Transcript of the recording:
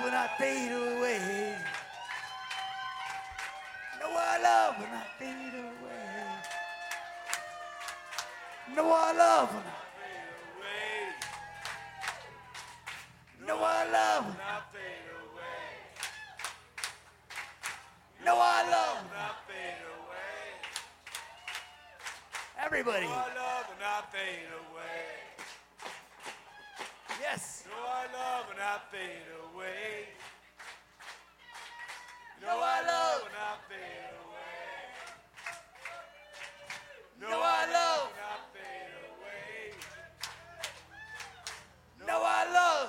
love will not fade away. No, our love will not fade away. No, our love will not fade away. No, our love will not fade away. No, our love will not fade away. Everybody. No, our love will not fade away. Yes. No, our love will not fade away.